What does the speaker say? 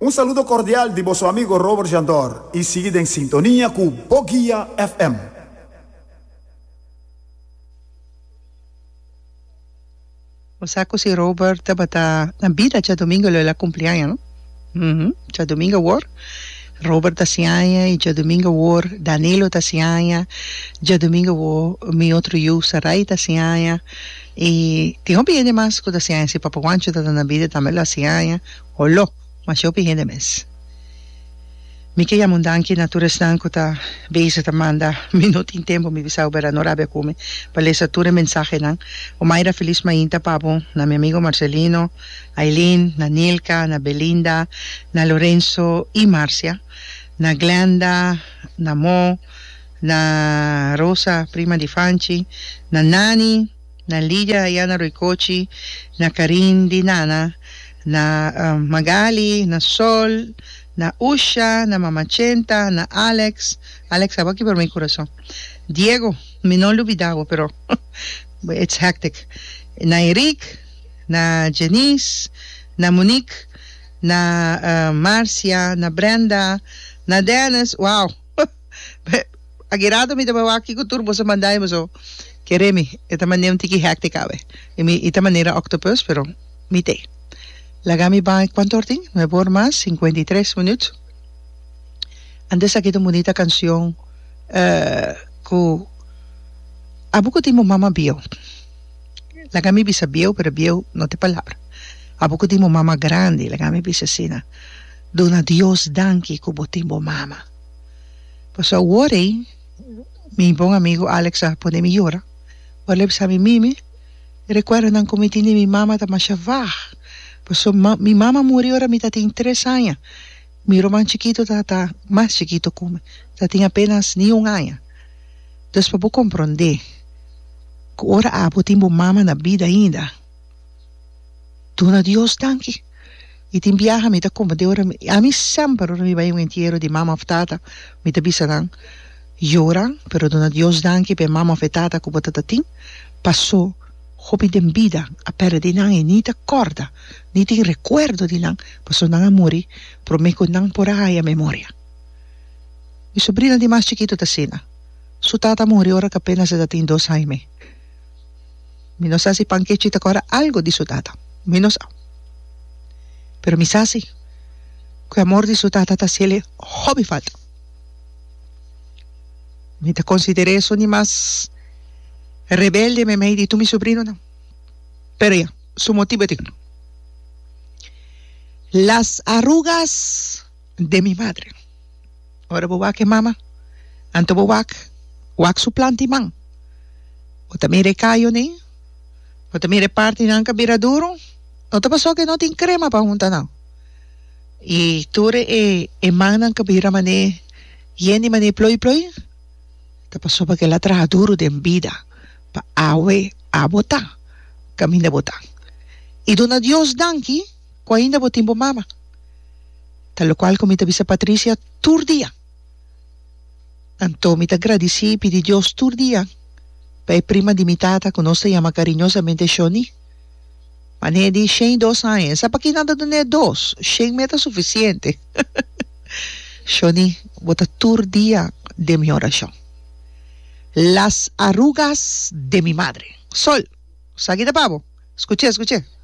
Un saludo cordial de vuestro amigo Robert Jandor y sigue en sintonía con Bogia FM. O saco si Robert bata na vida cha domingo lo la cumpleaños, ¿no? Cha domingo war. Robert Tasiaya y cha domingo war Danilo Tasiaya, cha domingo war mi otro yo Sarai Tasiaya y tengo bien más con Tasiaya si Papa Juancho ta na vida también la Tasiaya o lo mas yo bien mes. Mi que ya mundanki natura stanco ta bezig te manda minuto in tempo mi visau bera no rabe come palesa ture mensaje nan o Mayra feliz mainta papo na mi amigo Marcelino, Aileen, na Nilka, na Belinda, na Lorenzo y Marcia, na Glenda, na Mo, na Rosa, prima di Fanci, na Nani, na Lidia Ayana Roicochi, na Karin di Nana, na Magali, na Sol, na Usha, na Mamachenta, na Alex estaba aquí por mi corazón. Diego, me no lo olvidaba, pero it's hectic. Na Eric, na Janice, na Monique, na Marcia, na Brenda, na Dennis, wow. Agirado mi tabawa aquí ko turbo sa manday mo so. Keremi, ita man niyong tiki hectic awe. Ita manera octopus, pero mite. Lagami ba cuánto orting? 9 horas más, 53 minutos. Antes aquí tu bonita canción que abuco timo mama bio. Lagami bisa bio, pero bio no te palabra. Abuco timo mama grande, lagami bisa sina. Dona Dios danki kubo timo mama. Pues ahora mi buen amigo Alex pone mi llora. Ahora sa mi mimi, recuerdo nan comitini mi mama ta mashavah. Pues mi mamá murió ahora mi tiene 3 años. Mi román chiquito está más chiquito como. Tiene apenas ni 1 año. Entonces, para comprender que ahora abo timbo mamá na vida ainda. Dona Dios danke. E tem viaja mi ta como de ahora. A mí siempre mi vai un entierro de mamá aftata. Mi ta bisa dan. Lloran, pero dona Dios danke pe mamá aftata como ta tin. Passou. Hobby den vida a perder nang e ni te corda ni te recuerdo di nang paso nang amori promeco nang porai a memoria. Mi sobrina di más chiquito ta sena su tata murió ora che appena se datin 2 años. Mi no sa si panquechi te cora algo di su tata mi no sa pero mi sa si que amor di su tata ta siele hobby falta mi te consideré eso ni más rebelde me di tu mi sobrino no. Pero ya, su motivo es las arrugas de mi madre. Ahora boba que mamá, anto boba wak su plantiman. O te mire cayo ni, o te mire parte nanca bira duro, o te pasó que no te crema pa junta no. Y tú re emanan que bira mané, yeni mané ploi, te pasó para que la traja duro de vida. Pa awe a botar, camina botar. E dona Dios danki, ko ainda botimbo mama. Tal qual como te visa Patricia turdia. Anto mi te agradeci pidi Dios turdia. Pa prima di mitata conosce llama cariñosamente Shoni. Mané di 2 años. Sa pa que nada done 2. 100 meta suficiente. Shoni, bota turdia de mi oración. Las arrugas de mi madre. Sol, saquita pavo. Escuché.